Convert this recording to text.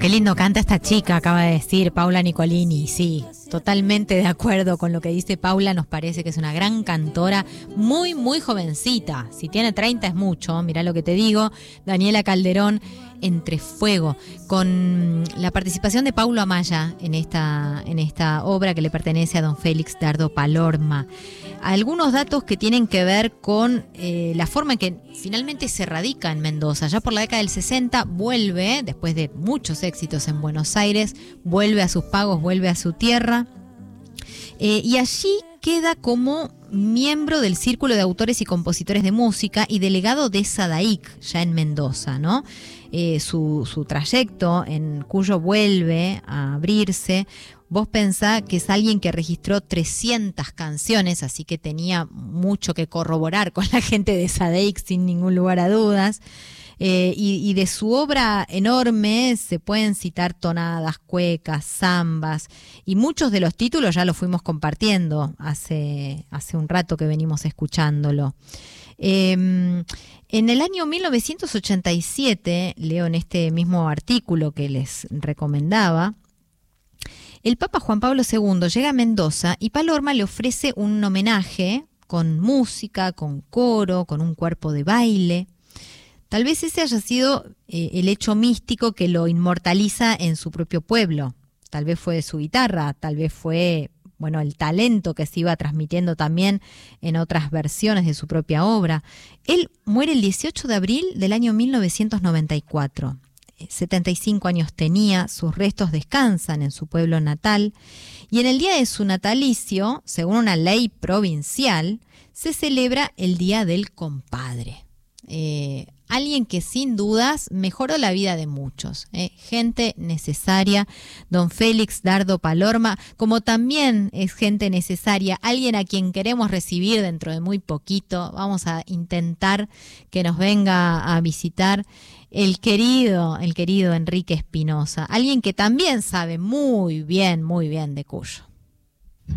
qué lindo canta esta chica, acaba de decir Paula Nicolini. Sí, totalmente de acuerdo con lo que dice Paula. Nos parece que es una gran cantora, muy, muy jovencita. Si tiene 30 es mucho, mirá lo que te digo. Daniela Calderón, Entre Fuego, con la participación de Paulo Amaya en esta obra que le pertenece a don Félix Dardo Palorma. Algunos datos que tienen que ver con la forma en que finalmente se radica en Mendoza. Ya por la década del 60 vuelve, después de muchos éxitos en Buenos Aires, vuelve a sus pagos, vuelve a su tierra. Y allí queda como miembro del Círculo de Autores y Compositores de Música y delegado de SADAIC, ya en Mendoza, ¿no? Su trayecto en Cuyo vuelve a abrirse. Vos pensá que es alguien que registró 300 canciones, así que tenía mucho que corroborar con la gente de SADAIC, sin ningún lugar a dudas. Y de su obra enorme se pueden citar tonadas, cuecas, zambas, y muchos de los títulos ya los fuimos compartiendo hace un rato que venimos escuchándolo. En el año 1987, leo en este mismo artículo que les recomendaba, el Papa Juan Pablo II llega a Mendoza y Palorma le ofrece un homenaje con música, con coro, con un cuerpo de baile. Tal vez ese haya sido el hecho místico que lo inmortaliza en su propio pueblo. Tal vez fue su guitarra, tal vez fue, bueno, el talento que se iba transmitiendo también en otras versiones de su propia obra. Él muere el 18 de abril del año 1994. 75 años tenía, sus restos descansan en su pueblo natal, y en el día de su natalicio, según una ley provincial, se celebra el Día del Compadre. Alguien que sin dudas mejoró la vida de muchos, gente necesaria, don Félix Dardo Palorma, como también es gente necesaria, alguien a quien queremos recibir dentro de muy poquito. Vamos a intentar que nos venga a visitar el querido Enrique Espinosa, alguien que también sabe muy bien de Cuyo.